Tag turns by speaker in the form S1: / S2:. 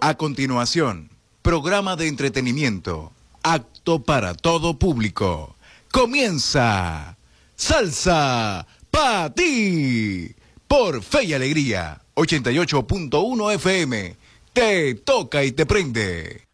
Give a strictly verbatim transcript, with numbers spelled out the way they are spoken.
S1: A continuación, programa de entretenimiento, apto para todo público. Comienza Salsa Pa' Ti por Fe y Alegría, ochenta y ocho punto uno F M. Te toca y te prende.